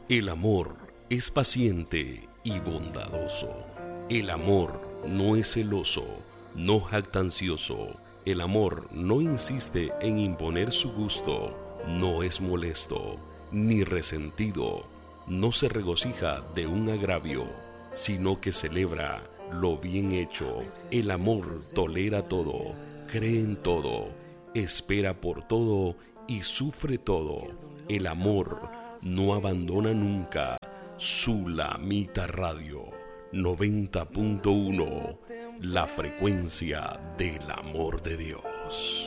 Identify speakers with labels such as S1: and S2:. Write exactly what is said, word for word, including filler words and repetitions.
S1: El amor es paciente y bondadoso. El amor no es celoso, no jactancioso. El amor no insiste en imponer su gusto, no es molesto, ni resentido. No se regocija de un agravio, sino que celebra lo bien hecho. El amor tolera todo, cree en todo, espera por todo y sufre todo. El amor no abandona nunca. Sulamita Radio noventa punto uno, la frecuencia del amor de Dios.